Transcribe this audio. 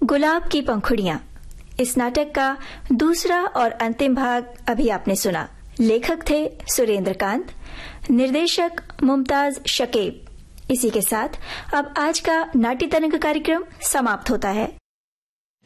गुलाब की पंखुड़ियां। इस नाटक का दूसरा और अंतिम भाग अभी आपने सुना। लेखक थे सुरेंद्रकांत, निर्देशक मुमताज शकीब। इसी के साथ अब आज का नाट्य तरंग कार्यक्रम समाप्त होता है।